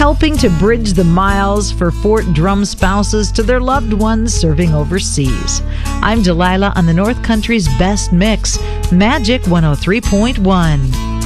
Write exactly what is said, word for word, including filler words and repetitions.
helping to bridge the miles for Fort Drum spouses to their loved ones serving overseas. I'm Delilah on the North Country's best mix, Magic one oh three point one.